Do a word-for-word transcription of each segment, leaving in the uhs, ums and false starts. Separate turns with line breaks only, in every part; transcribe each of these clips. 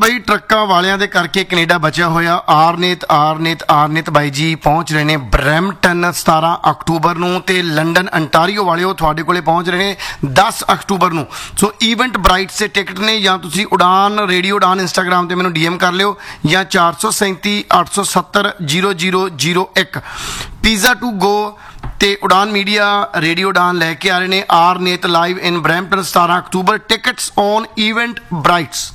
ਬਈ ਟਰੱਕਾਂ ਵਾਲਿਆਂ ਦੇ ਕਰਕੇ ਕੈਨੇਡਾ ਬਚਿਆ ਹੋਇਆ। ਆਰਨੇਤ ਆਰਨੇਤ ਆਰਨੇਤ ਬਾਈ ਜੀ ਪਹੁੰਚ ਰਹੇ ਨੇ ਬਰੈਂਪਟਨ ਸਤਾਰਾਂ ਅਕਤੂਬਰ ਨੂੰ, ਤੇ ਲੰਡਨ ਅੰਟਾਰੀਓ ਵਾਲਿਓ ਤੁਹਾਡੇ ਕੋਲੇ ਪਹੁੰਚ ਰਹੇ ਨੇ ਦਸ ਅਕਤੂਬਰ ਨੂੰ। ਸੋ ਈਵੈਂਟ ਬ੍ਰਾਈਟਸ ਦੇ ਟਿਕਟ ਨੇ, ਜਾਂ ਤੁਸੀਂ ਉਡਾਨ ਰੇਡੀਓ ਉਡਾਨ ਇੰਸਟਾਗ੍ਰਾਮ ਤੇ ਮੈਨੂੰ ਡੀ ਐਮ ਕਰ ਲਿਓ, ਜਾਂ ਚਾਰ ਸੌ ਸੈਂਤੀ ਅੱਠ ਸੌ ਸੱਤਰ ਜ਼ੀਰੋ ਜ਼ੀਰੋ ਜ਼ੀਰੋ ਇੱਕ ਪੀਜ਼ਾ ਟੂ ਗੋ ਤੇ ਉਡਾਨ ਮੀਡੀਆ ਰੇਡੀਓ ਉਡਾਨ ਲੈ ਕੇ ਆ ਰਹੇ ਨੇ। ਆਰਨੇਤ ਲਾਈਵ ਇਨ ਬਰੈਂਪਟਨ ਸਤਾਰਾਂ ਅਕਤੂਬਰ। Tickets on event ਬ੍ਰਾਈਟਸ।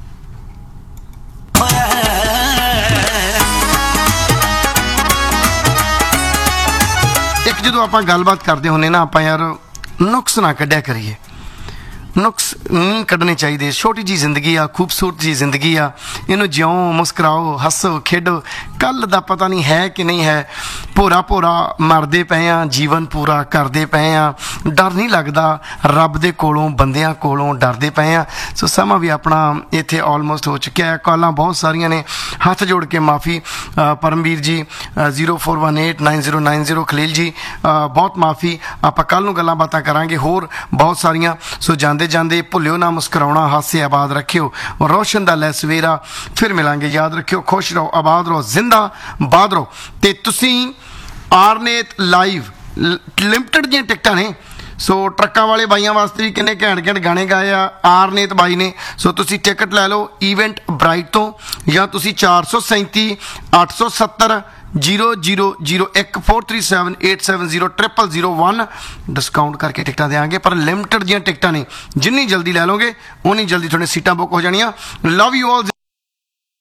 ਇੱਕ ਜਦੋਂ ਆਪਾਂ ਗੱਲਬਾਤ ਕਰਦੇ ਹੁੰਦੇ ਨਾ, ਆਪਾਂ ਯਾਰ ਨੁਕਸ ਨਾ ਕੱਢਿਆ ਕਰੀਏ। ਨੁਕਸ ਨਹੀਂ ਕੱਢਣੇ ਚਾਹੀਦੇ। ਛੋਟੀ ਜਿਹੀ ਜ਼ਿੰਦਗੀ ਆ, ਖੂਬਸੂਰਤ ਜਿਹੀ ਜ਼ਿੰਦਗੀ ਆ, ਇਹਨੂੰ ਜਿਉਂ, ਮੁਸਕਰਾਓ, ਹੱਸੋ, ਖੇਡੋ। ਕੱਲ੍ਹ ਦਾ ਪਤਾ ਨਹੀਂ ਹੈ ਕਿ ਨਹੀਂ ਹੈ। ਭੋਰਾ ਭੋਰਾ ਮਰਦੇ ਪਏ ਆ, ਜੀਵਨ ਪੂਰਾ ਕਰਦੇ ਪਏ ਆ। ਡਰ ਨਹੀਂ ਲੱਗਦਾ ਰੱਬ ਦੇ ਕੋਲੋਂ, ਬੰਦਿਆਂ ਕੋਲੋਂ ਡਰਦੇ ਪਏ ਆ। ਸੋ ਸਮਾਂ ਵੀ ਆਪਣਾ ਇੱਥੇ ਆਲਮੋਸਟ ਹੋ ਚੁੱਕਿਆ ਹੈ। ਕਾਲਾਂ ਬਹੁਤ ਸਾਰੀਆਂ ਨੇ, ਹੱਥ ਜੋੜ ਕੇ ਮਾਫੀ। ਪਰਮਵੀਰ ਜੀ zero four one eight nine zero nine zero Khalil ਜੀ ਬਹੁਤ ਮਾਫੀ। ਆਪਾਂ ਕੱਲ੍ਹ ਨੂੰ ਗੱਲਾਂ ਬਾਤਾਂ ਕਰਾਂਗੇ ਹੋਰ ਬਹੁਤ ਸਾਰੀਆਂ। ਸੋ ਜਾਂਦੇ ਜਾਂਦੇ ਭੁੱਲਿਓ ਨਾ ਮੁਸਕਰਾਉਣਾ, ਹਾਸੇ ਆਬਾਦ ਰੱਖਿਓ। ਰੋਸ਼ਨ ਦਾ ਲੈ ਸਵੇਰਾ ਫਿਰ ਮਿਲਾਂਗੇ। ਯਾਦ ਰੱਖਿਓ, ਖੁਸ਼ ਰਹੋ, ਆਬਾਦ ਰਹੋ, ਜ਼ਿੰਦਾ ਬਾਦ ਰਹੋ। ਤੇ ਤੁਸੀਂ ਆਰਨੇਤ ਲਾਈਵ ਲਿਮਟਿਡ ਦੀਆਂ ਟਿਕਟਾਂ ਨੇ। ਸੋ ਟਰੱਕਾਂ ਵਾਲੇ ਬਾਈਆਂ ਵਾਸਤੇ ਵੀ ਕਿੰਨੇ ਘੈਂਟ ਘੈਂਟ ਗਾਣੇ ਗਾਏ ਆ ਆਰਨੇਤ ਬਾਈ ਨੇ। ਸੋ ਤੁਸੀਂ ਟਿਕਟ ਲੈ ਲਓ ਈਵੈਂਟ ਬ੍ਰਾਈਟ ਤੋਂ, ਜਾਂ ਤੁਸੀਂ ਚਾਰ ਸੌ ਸੈਂਤੀ ਅੱਠ ਸੌ ਸੱਤਰ ਜ਼ੀਰੋ ਜ਼ੀਰੋ ਜ਼ੀਰੋ ਇੱਕ four three seven eight seven zero triple zero one discount ਕਰਕੇ ਟਿਕਟਾਂ ਦੇਵਾਂਗੇ। ਪਰ ਲਿਮਟਿਡ ਦੀਆਂ ਟਿਕਟਾਂ ਨੇ, ਜਿੰਨੀ ਜਲਦੀ ਲੈ ਲਓਗੇ ਉਨੀ ਜਲਦੀ ਤੁਹਾਡੀਆਂ ਸੀਟਾਂ ਬੁੱਕ ਹੋ ਜਾਣੀਆਂ। Love you all.